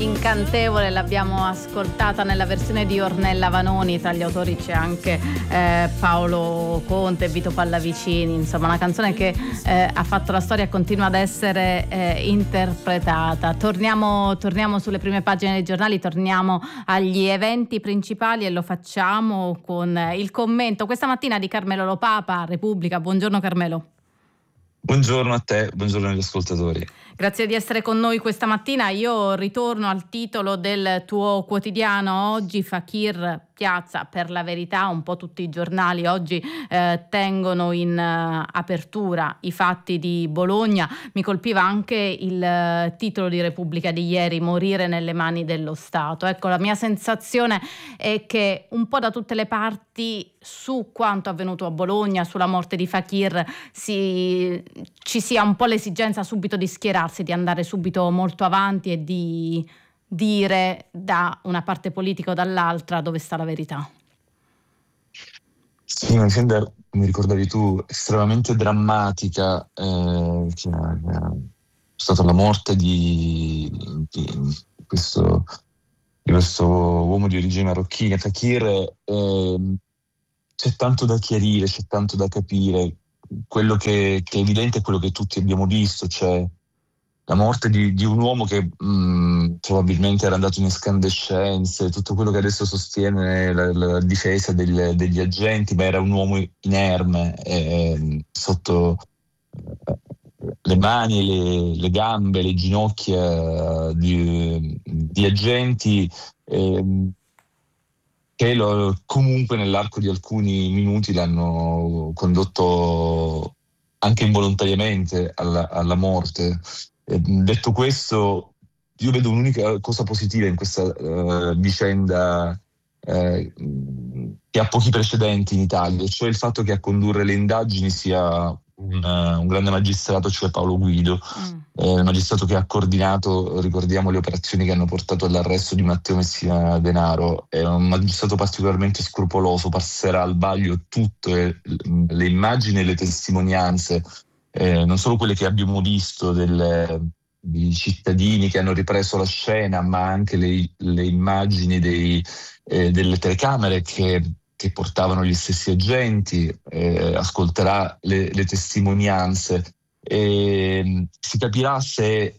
Incantevole, l'abbiamo ascoltata nella versione di Ornella Vanoni. Tra gli autori c'è anche Paolo Conte e Vito Pallavicini, insomma una canzone che ha fatto la storia e continua ad essere interpretata. Torniamo sulle prime pagine dei giornali, torniamo agli eventi principali e lo facciamo con il commento questa mattina di Carmelo Lo Papa, Repubblica. Buongiorno Carmelo. Buongiorno a te, buongiorno agli ascoltatori. Grazie di essere con noi questa mattina. Io ritorno al titolo del tuo quotidiano. Oggi Fakir piazza Per la Verità. Un po' tutti i giornali oggi tengono in apertura i fatti di Bologna. Mi colpiva anche il titolo di Repubblica di ieri, morire nelle mani dello Stato. Ecco, la mia sensazione è che un po' da tutte le parti su quanto avvenuto a Bologna, sulla morte di Fakir, ci sia un po' l'esigenza subito di schierarsi, di andare subito molto avanti e di dire da una parte politica o dall'altra dove sta la verità. Sì, una vicenda, come ricordavi tu, estremamente drammatica, che è stata la morte di questo uomo di origine marocchina, Fakir. C'è tanto da chiarire, c'è tanto da capire. Quello che è evidente è quello che tutti abbiamo visto, cioè la morte di un uomo che probabilmente era andato in escandescenze, tutto quello che adesso sostiene la difesa degli agenti, ma era un uomo inerme, sotto le mani, le gambe, le ginocchia di agenti, che comunque nell'arco di alcuni minuti l'hanno condotto anche involontariamente alla morte. Detto questo, io vedo un'unica cosa positiva in questa vicenda che ha pochi precedenti in Italia, cioè il fatto che a condurre le indagini sia un grande magistrato, cioè Paolo Guido, il magistrato che ha coordinato, ricordiamo, le operazioni che hanno portato all'arresto di Matteo Messina Denaro. È un magistrato particolarmente scrupoloso, passerà al vaglio tutte le immagini e le testimonianze, non solo quelle che abbiamo visto di cittadini che hanno ripreso la scena, ma anche le immagini delle telecamere che portavano gli stessi agenti, ascolterà le testimonianze e si capirà se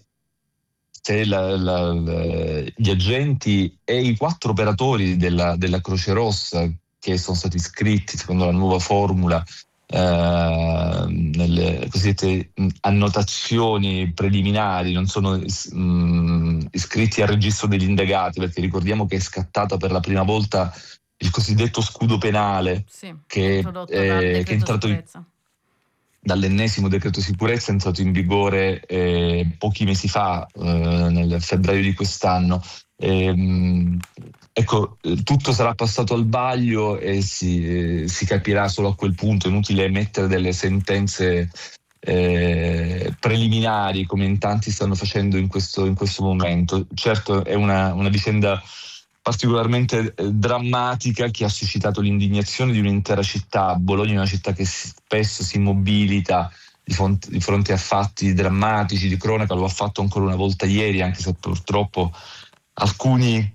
gli agenti e i 4 operatori della Croce Rossa che sono stati iscritti secondo la nuova formula nelle cosiddette annotazioni preliminari, non sono iscritti al registro degli indagati, perché ricordiamo che è scattata per la prima volta il cosiddetto scudo penale, sì, che è entrato dall'ennesimo decreto sicurezza, è entrato in vigore pochi mesi fa, nel febbraio di quest'anno. Ecco, tutto sarà passato al vaglio e si capirà solo a quel punto. È inutile emettere delle sentenze preliminari come in tanti stanno facendo in questo momento. Certo, è una vicenda particolarmente drammatica che ha suscitato l'indignazione di un'intera città. Bologna è una città che spesso si mobilita di fronte a fatti drammatici di cronaca, lo ha fatto ancora una volta ieri, anche se purtroppo alcuni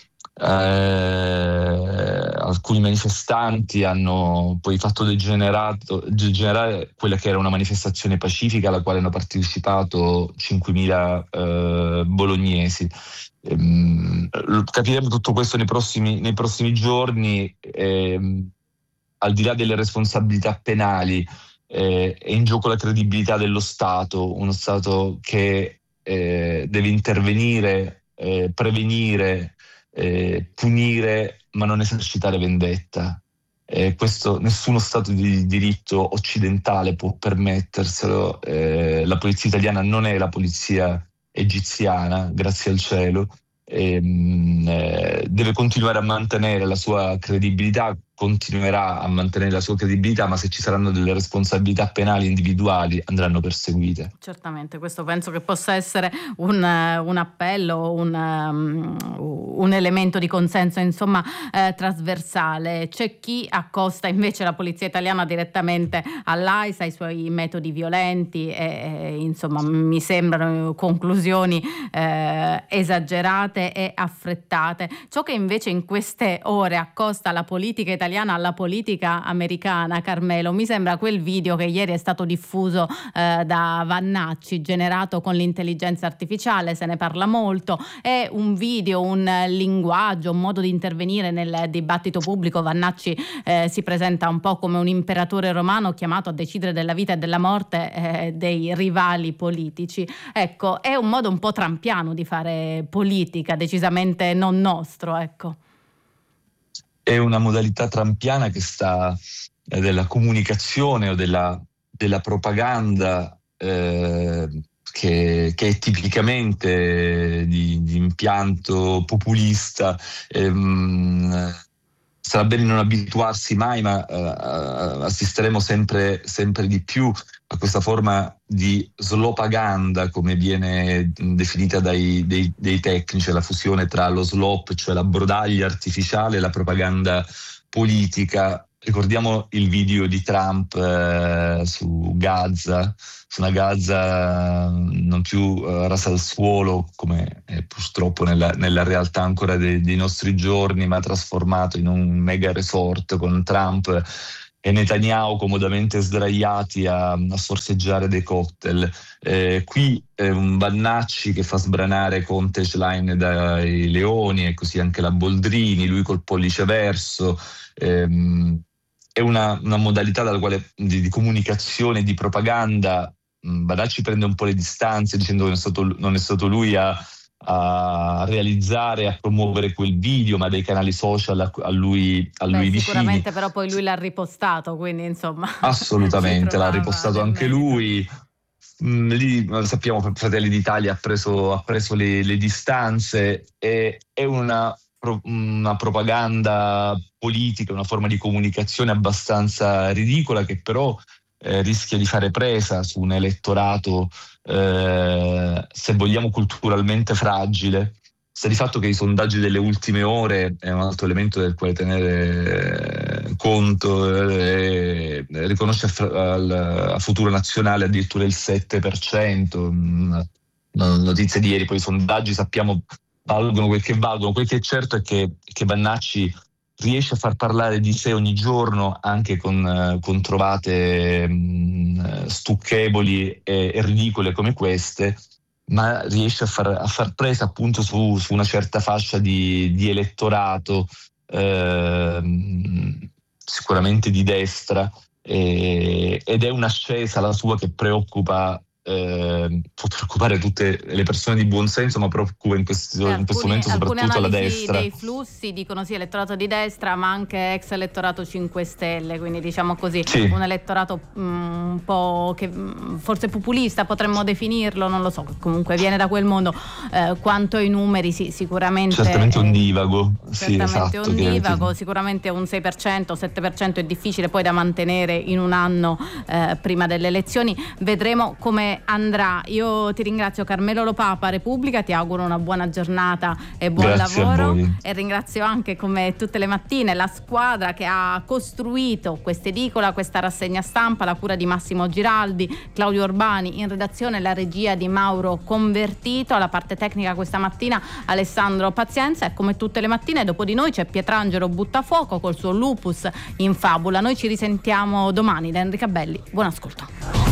manifestanti hanno poi fatto degenerare quella che era una manifestazione pacifica alla quale hanno partecipato 5.000 bolognesi. Capiremo tutto questo nei prossimi giorni. Al di là delle responsabilità penali, è in gioco la credibilità dello Stato, uno Stato che deve intervenire, prevenire, punire, ma non esercitare vendetta. Questo nessuno Stato di diritto occidentale può permetterselo. La polizia italiana non è la polizia egiziana, grazie al cielo. Deve continuare a mantenere la sua credibilità, continuerà a mantenere la sua credibilità, ma se ci saranno delle responsabilità penali individuali andranno perseguite. Certamente, questo penso che possa essere un appello, un elemento di consenso, insomma, trasversale. C'è chi accosta invece la polizia italiana direttamente all'AISA, ai suoi metodi violenti e insomma mi sembrano conclusioni esagerate e affrettate. Ciò che invece in queste ore accosta la politica italiana alla politica americana, Carmelo, mi sembra quel video che ieri è stato diffuso da Vannacci, generato con l'intelligenza artificiale, se ne parla molto, è un video, un linguaggio, un modo di intervenire nel dibattito pubblico. Vannacci si presenta un po' come un imperatore romano chiamato a decidere della vita e della morte dei rivali politici. Ecco, è un modo un po' trampiano di fare politica, decisamente non nostro, ecco. È una modalità trampiana che sta della comunicazione o della propaganda che è tipicamente di impianto populista. Sarà bene non abituarsi mai, ma assisteremo sempre di più a questa forma di slopaganda, come viene definita dai tecnici, la fusione tra lo slop, cioè la brodaglia artificiale, e la propaganda politica. Ricordiamo il video di Trump su Gaza, su una Gaza non più rasa al suolo, come è purtroppo nella realtà ancora dei nostri giorni, ma trasformato in un mega resort, con Trump e Netanyahu comodamente sdraiati a sorseggiare dei cocktail. Qui un Vannacci che fa sbranare Conte Schlein dai leoni, e così anche la Boldrini, lui col pollice verso. È una modalità dalla quale di comunicazione, di propaganda. Vannacci prende un po' le distanze dicendo che non è stato lui a realizzare, a promuovere quel video, ma dei canali social a lui vicini. Sicuramente, però poi lui l'ha ripostato, quindi insomma. Assolutamente, l'ha ripostato anche lui. Lì sappiamo, Fratelli d'Italia ha preso le distanze. È una propaganda politica, una forma di comunicazione abbastanza ridicola, che però rischia di fare presa su un elettorato, se vogliamo, culturalmente fragile. Sta di fatto che i sondaggi delle ultime ore è un altro elemento del quale tenere conto. Riconosce a Futuro Nazionale addirittura il 7%. Notizie di ieri, poi i sondaggi sappiamo valgono quel che valgono. Quel che è certo è che Vannacci riesce a far parlare di sé ogni giorno, anche con trovate stucchevoli e ridicole come queste, ma riesce a far presa appunto su una certa fascia di elettorato, sicuramente di destra, ed è un'ascesa la sua che preoccupa. Può preoccupare tutte le persone di buon senso, ma preoccupa in questo momento soprattutto la destra. Dei flussi dicono sì, elettorato di destra, ma anche ex elettorato 5 Stelle, quindi diciamo così, sì. Un elettorato un po' che forse populista potremmo definirlo, non lo so, comunque viene da quel mondo. Quanto ai numeri, sì, sicuramente certamente ondivago, certamente sì, ondivago, sicuramente un 6%, 7% è difficile poi da mantenere in un anno prima delle elezioni. Vedremo come andrà. Io ti ringrazio, Carmelo Lo Papa, Repubblica, ti auguro una buona giornata e buon Grazie lavoro, e ringrazio anche, come tutte le mattine, la squadra che ha costruito quest'edicola, questa rassegna stampa, la cura di Massimo Giraldi, Claudio Urbani, in redazione la regia di Mauro Convertito, alla parte tecnica questa mattina Alessandro Pazienza, e come tutte le mattine dopo di noi c'è Pietrangelo Buttafuoco col suo Lupus in Fabula. Noi ci risentiamo domani da Enrica Belli, buon ascolto.